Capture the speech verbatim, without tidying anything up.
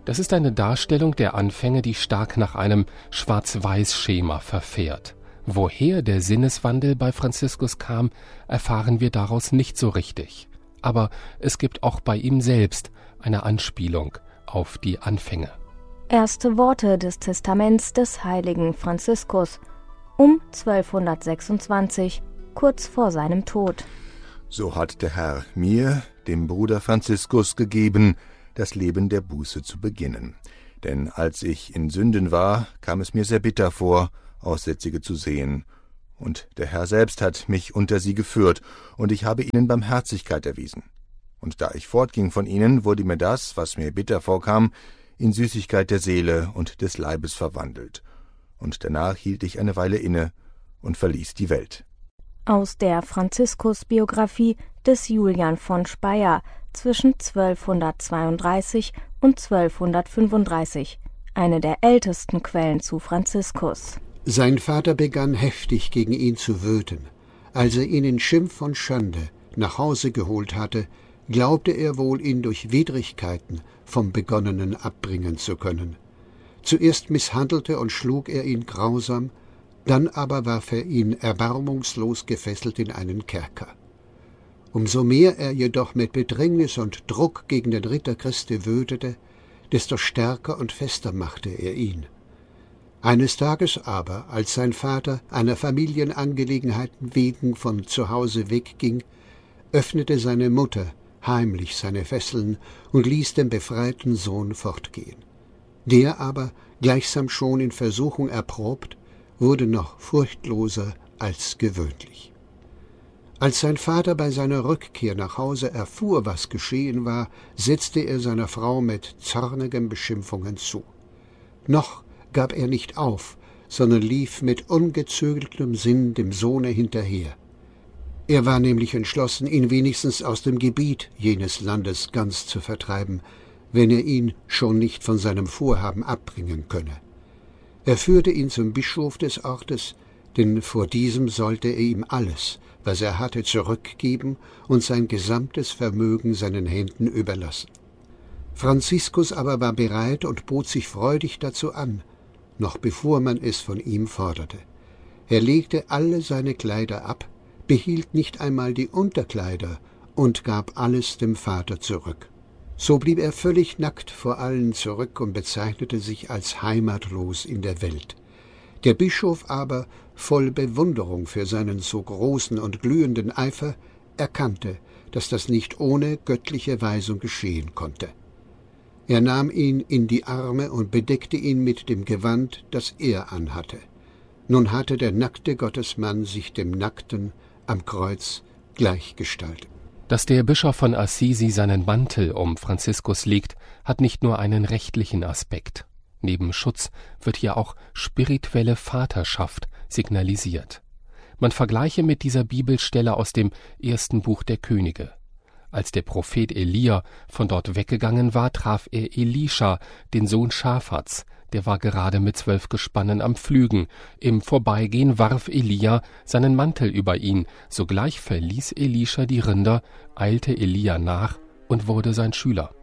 Das ist eine Darstellung der Anfänge, die stark nach einem Schwarz-Weiß-Schema verfährt. Woher der Sinneswandel bei Franziskus kam, erfahren wir daraus nicht so richtig. Aber es gibt auch bei ihm selbst eine Anspielung auf die Anfänge. Erste Worte des Testaments des heiligen Franziskus um zwölfhundertsechsundzwanzig, kurz vor seinem Tod. So hat der Herr mir, dem Bruder Franziskus, gegeben, das Leben der Buße zu beginnen. Denn als ich in Sünden war, kam es mir sehr bitter vor, Aussätzige zu sehen. Und der Herr selbst hat mich unter sie geführt, und ich habe ihnen Barmherzigkeit erwiesen. Und da ich fortging von ihnen, wurde mir das, was mir bitter vorkam, in Süßigkeit der Seele und des Leibes verwandelt. Und danach hielt ich eine Weile inne und verließ die Welt. Aus der Franziskus-Biografie des Julian von Speyer zwischen zwölfhundertzweiunddreißig und zwölfhundertfünfunddreißig, eine der ältesten Quellen zu Franziskus. Sein Vater begann heftig gegen ihn zu wüten. Als er ihn in Schimpf und Schande nach Hause geholt hatte, glaubte er wohl, ihn durch Widrigkeiten vom Begonnenen abbringen zu können. Zuerst misshandelte und schlug er ihn grausam, dann aber warf er ihn erbarmungslos gefesselt in einen Kerker. Umso mehr er jedoch mit Bedrängnis und Druck gegen den Ritter Christi wütete, desto stärker und fester machte er ihn. Eines Tages aber, als sein Vater einer Familienangelegenheiten wegen von zu Hause wegging, öffnete seine Mutter heimlich seine Fesseln und ließ den befreiten Sohn fortgehen. Der aber, gleichsam schon in Versuchung erprobt, wurde noch furchtloser als gewöhnlich. Als sein Vater bei seiner Rückkehr nach Hause erfuhr, was geschehen war, setzte er seiner Frau mit zornigen Beschimpfungen zu. Noch gab er nicht auf, sondern lief mit ungezügeltem Sinn dem Sohne hinterher. Er war nämlich entschlossen, ihn wenigstens aus dem Gebiet jenes Landes ganz zu vertreiben, wenn er ihn schon nicht von seinem Vorhaben abbringen könne. Er führte ihn zum Bischof des Ortes, denn vor diesem sollte er ihm alles, was er hatte, zurückgeben und sein gesamtes Vermögen seinen Händen überlassen. Franziskus aber war bereit und bot sich freudig dazu an, noch bevor man es von ihm forderte. Er legte alle seine Kleider ab, behielt nicht einmal die Unterkleider und gab alles dem Vater zurück. So blieb er völlig nackt vor allen zurück und bezeichnete sich als heimatlos in der Welt. Der Bischof aber, voll Bewunderung für seinen so großen und glühenden Eifer, erkannte, dass das nicht ohne göttliche Weisung geschehen konnte. Er nahm ihn in die Arme und bedeckte ihn mit dem Gewand, das er anhatte. Nun hatte der nackte Gottesmann sich dem Nackten am Kreuz gleichgestaltet. Dass der Bischof von Assisi seinen Mantel um Franziskus legt, hat nicht nur einen rechtlichen Aspekt. Neben Schutz wird hier auch spirituelle Vaterschaft signalisiert. Man vergleiche mit dieser Bibelstelle aus dem ersten Buch der Könige. Als der Prophet Elia von dort weggegangen war, traf er Elisha, den Sohn Schafats, der war gerade mit zwölf Gespannen am Pflügen. Im Vorbeigehen warf Elia seinen Mantel über ihn. Sogleich verließ Elisha die Rinder, eilte Elia nach und wurde sein Schüler.